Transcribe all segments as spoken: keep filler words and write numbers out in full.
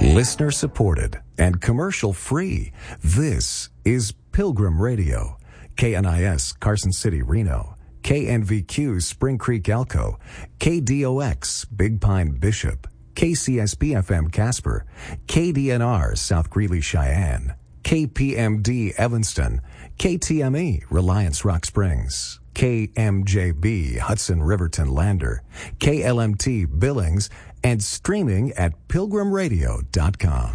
Listener supported and commercial free. This is Pilgrim Radio. K N I S Carson City, Reno. K N V Q Spring Creek, Elko. K D O X Big Pine, Bishop. K C S P F M Casper. K D N R South Greeley, Cheyenne. K P M D Evanston. K T M E Reliance Rock Springs. K M J B Hudson Riverton Lander. K L M T Billings. And streaming at pilgrim radio dot com.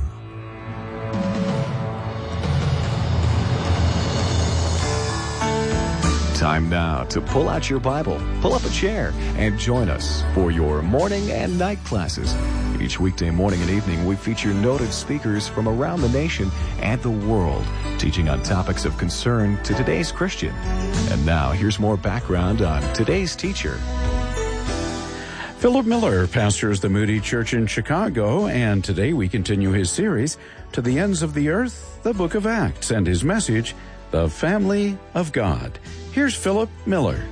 Time now to pull out your Bible, pull up a chair, and join us for your morning and night classes. Each weekday morning and evening, we feature noted speakers from around the nation and the world, teaching on topics of concern to today's Christian. And now, here's more background on today's teacher. Philip Miller pastors the Moody Church in Chicago, and today we continue his series, To the Ends of the Earth, the Book of Acts, and his message, The Family of God. Here's Philip Miller.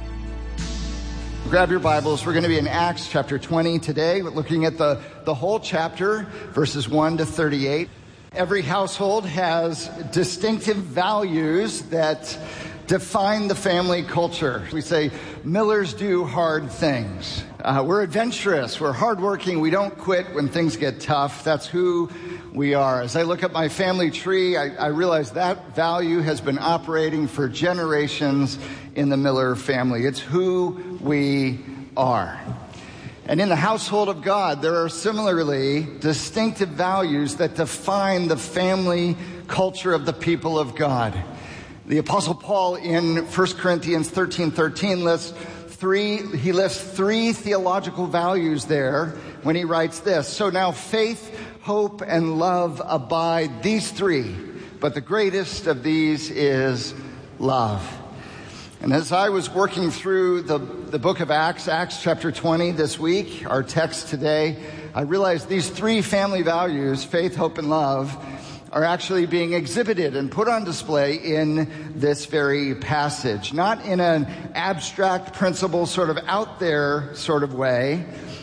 Grab your Bibles. We're going to be in Acts chapter twenty today, looking at the, the whole chapter, verses one to thirty-eight. Every household has distinctive values that define the family culture. We say, Millers do hard things. Uh, we're adventurous. We're hardworking. We don't quit when things get tough. That's who we are. As I look at my family tree, I, I realize that value has been operating for generations in the Miller family. It's who we are. And in the household of God, there are similarly distinctive values that define the family culture of the people of God. The Apostle Paul in First Corinthians thirteen thirteen lists three, he lists three theological values there when he writes this. So now faith, hope, and love abide, these three, but the greatest of these is love. And as I was working through the, the book of Acts, Acts chapter twenty this week, our text today, I realized these three family values, faith, hope, and love, are actually being exhibited and put on display in this very passage. Not in an abstract principle, sort of out there sort of way,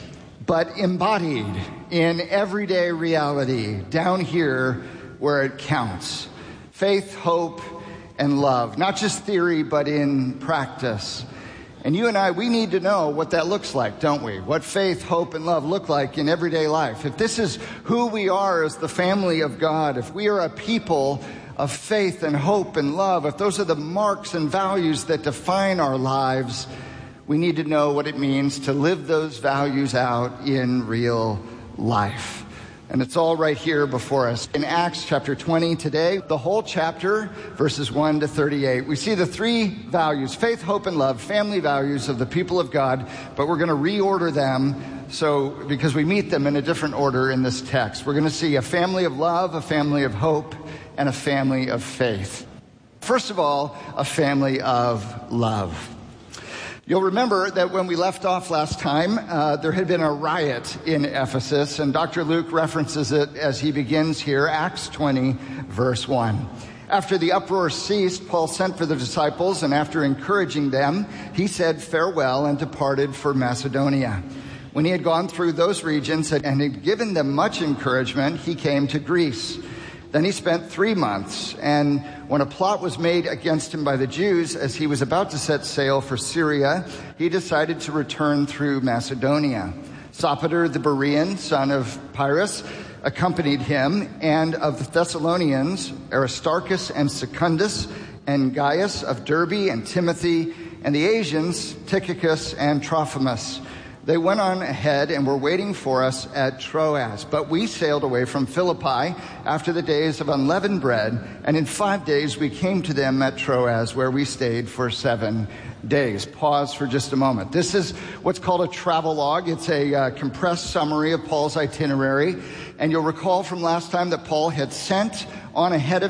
but embodied in everyday reality, down here where it counts. Faith, hope, and love. Not just theory, but in practice. And you and I, we need to know what that looks like, don't we? What faith, hope, and love look like in everyday life. If this is who we are as the family of God, if we are a people of faith and hope and love, if those are the marks and values that define our lives, we need to know what it means to live those values out in real life. And it's all right here before us. In Acts chapter twenty today, the whole chapter, verses one to thirty-eight, we see the three values, faith, hope, and love, family values of the people of God, but we're going to reorder them so because we meet them in a different order in this text. We're going to see a family of love, a family of hope, and a family of faith. First of all, a family of love. You'll remember that when we left off last time, uh, there had been a riot in Ephesus, and Doctor Luke references it as he begins here, Acts twenty, verse one. After the uproar ceased, Paul sent for the disciples, and after encouraging them, he said farewell and departed for Macedonia. When he had gone through those regions and had given them much encouragement, he came to Greece. Then he spent three months, and when a plot was made against him by the Jews as he was about to set sail for Syria, he decided to return through Macedonia. Sopater the Berean, son of Pyrrhus, accompanied him, and of the Thessalonians, Aristarchus and Secundus, and Gaius of Derbe and Timothy, and the Asians, Tychicus and Trophimus. They went on ahead and were waiting for us at Troas. But we sailed away from Philippi after the days of unleavened bread, and in five days we came to them at Troas, where we stayed for seven days. Pause for just a moment. This is what's called a travelogue. It's a uh, compressed summary of Paul's itinerary. And you'll recall from last time that Paul had sent on ahead of